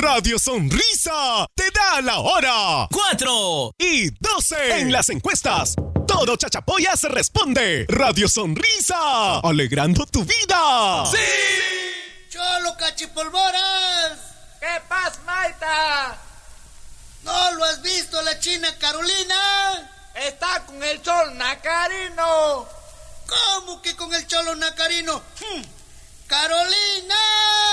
Radio Sonrisa te da la hora. 4:12 en las encuestas. Todo Chachapoyas responde. Radio Sonrisa, alegrando tu vida. ¡Sí! ¡Cholo cachipolvoras! ¿Qué pasa, Maita? ¿No lo has visto la china Carolina? Está con el cholo Nacarino. ¿Cómo que con el cholo Nacarino? ¡Carolina!